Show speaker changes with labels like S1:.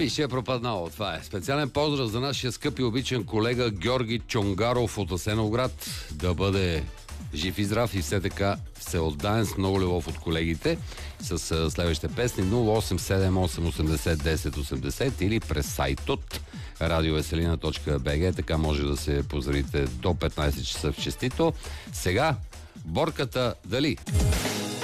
S1: Пише пропаднало, това е. Специален поздрав за нашия скъпи обичан колега Георги Чонгаров от Асеновград. Да бъде жив и здрав и все така всеотдаен с много любов от колегите с следващите песни 0878801080 или през сайтот radioveselina.bg. Така може да се поздравите до 15 часа в честито. Сега борката дали.